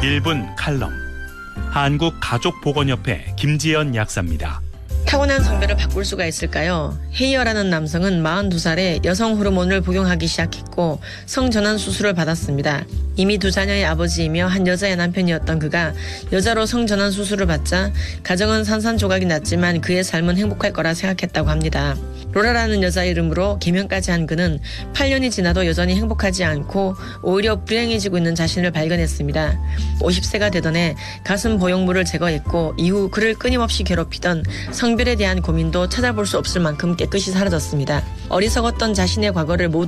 1분 칼럼. 한국가족보건협회 김지연 약사입니다. 타고난 성별을 바꿀 수가 있을까요? 헤이어라는 남성은 42살에 여성 호르몬을 복용하기 시작했고 성전환 수술을 받았습니다. 이미 2자녀의 아버지이며 한 여자의 남편이었던 그가 여자로 성전환 수술을 받자 가정은 산산조각이 났지만 그의 삶은 행복할 거라 생각했다고 합니다. 로라라는 여자 이름으로 개명까지 한 그는 8년이 지나도 여전히 행복하지 않고 오히려 불행해지고 있는 자신을 발견했습니다. 50세가 되던 해 가슴 보형물을 제거했고 이후 그를 끊임없이 괴롭히던 성별에 대한 고민도 찾아볼 수 없을 만큼 깨끗이 사라졌습니다. 어리석었던 자신의 과거를 모두